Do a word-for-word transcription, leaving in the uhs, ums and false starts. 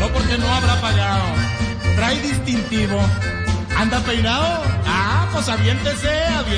porque no habrá pagado. Trae distintivo. ¿Anda peinado? Ah, pues aviéntese, aviéntese.